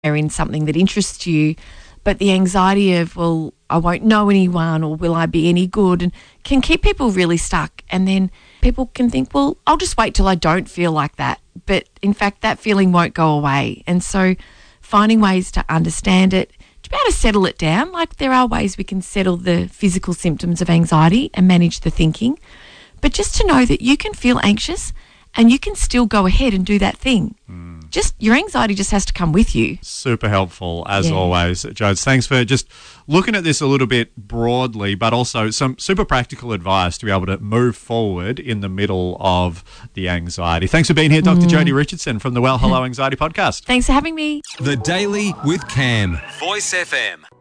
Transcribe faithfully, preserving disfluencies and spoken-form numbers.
in something that interests you, but the anxiety of, well, I won't know anyone, or will I be any good, and can keep people really stuck. And then people can think, well, I'll just wait till I don't feel like that. But in fact, that feeling won't go away. And so finding ways to understand it, to be able to settle it down, like there are ways we can settle the physical symptoms of anxiety and manage the thinking, but just to know that you can feel anxious and you can still go ahead and do that thing. Mm. Just your anxiety just has to come with you. Super helpful, as yeah. always, Jodes. Thanks for just looking at this a little bit broadly, but also some super practical advice to be able to move forward in the middle of the anxiety. Thanks for being here, Doctor Mm. Jodie Richardson from the Well Hello Anxiety podcast. Thanks for having me. The Daily with Cam. Voice F M.